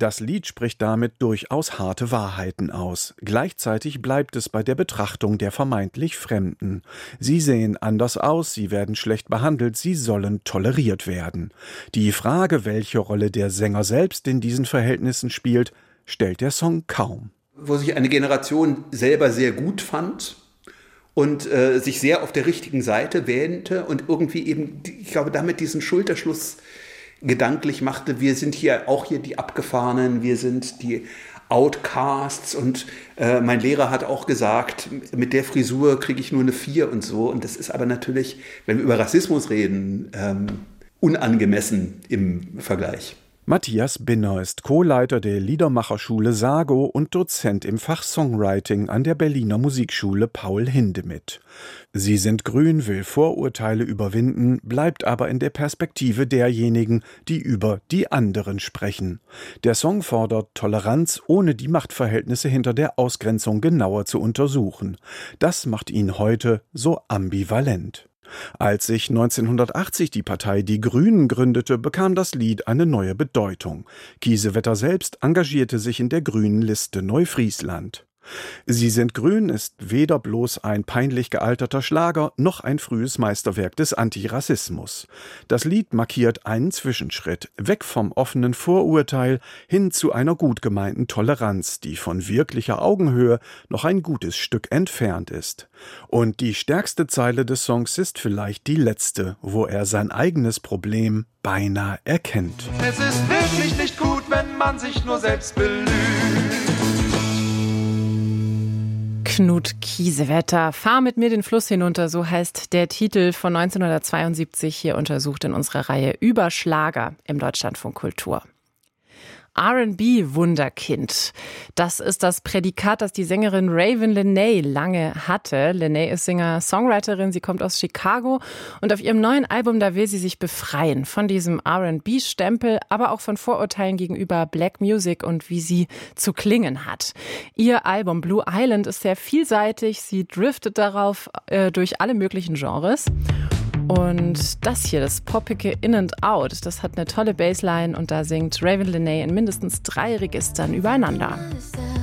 Das Lied spricht damit durchaus harte Wahrheiten aus. Gleichzeitig bleibt es bei der Betrachtung der vermeintlich Fremden. Sie sehen anders aus, sie werden schlecht behandelt, sie sollen toleriert werden. Die Frage, welche Rolle der Sänger selbst in diesen Verhältnissen spielt, stellt der Song kaum. Wo sich eine Generation selber sehr gut fand und sich sehr auf der richtigen Seite wähnte und irgendwie eben, ich glaube, damit diesen Schulterschluss gedanklich machte, wir sind hier die Abgefahrenen, wir sind die Outcasts und mein Lehrer hat auch gesagt, mit der Frisur kriege ich nur eine 4 und so. Und das ist aber natürlich, wenn wir über Rassismus reden, unangemessen im Vergleich. Matthias Binner ist Co-Leiter der Liedermacherschule SAGO und Dozent im Fach Songwriting an der Berliner Musikschule Paul Hindemith. Sie sind grün, will Vorurteile überwinden, bleibt aber in der Perspektive derjenigen, die über die anderen sprechen. Der Song fordert Toleranz, ohne die Machtverhältnisse hinter der Ausgrenzung genauer zu untersuchen. Das macht ihn heute so ambivalent. Als sich 1980 die Partei Die Grünen gründete, bekam das Lied eine neue Bedeutung. Kiesewetter selbst engagierte sich in der Grünen Liste Neufriesland. Sie sind grün ist weder bloß ein peinlich gealterter Schlager noch ein frühes Meisterwerk des Antirassismus. Das Lied markiert einen Zwischenschritt, weg vom offenen Vorurteil hin zu einer gut gemeinten Toleranz, die von wirklicher Augenhöhe noch ein gutes Stück entfernt ist. Und die stärkste Zeile des Songs ist vielleicht die letzte, wo er sein eigenes Problem beinahe erkennt. Es ist wirklich nicht gut, wenn man sich nur selbst belügt. Knut Kiesewetter, Fahr mit mir den Fluss hinunter, so heißt der Titel von 1972 hier untersucht in unserer Reihe über Schlager im Deutschlandfunk Kultur. R&B-Wunderkind. Das ist das Prädikat, das die Sängerin Raven Lenae lange hatte. Lenae ist Singer-Songwriterin, sie kommt aus Chicago und auf ihrem neuen Album, da will sie sich befreien von diesem R&B-Stempel, aber auch von Vorurteilen gegenüber Black Music und wie sie zu klingen hat. Ihr Album Blue Island ist sehr vielseitig, sie driftet darauf durch alle möglichen Genres. Und das hier, das poppige In and Out, das hat eine tolle Bassline und da singt Raven Lenae in mindestens 3 Registern übereinander.